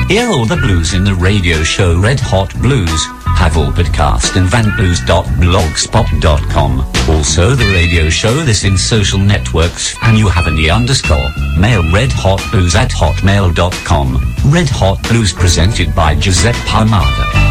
Hear all the blues in the radio show Red Hot Blues. Have all podcast in vanblues.blogspot.com. Also the radio show this in social networks and you have any underscore. Mail redhotblues@hotmail.com. Red Hot Blues presented by Giuseppe Palmada.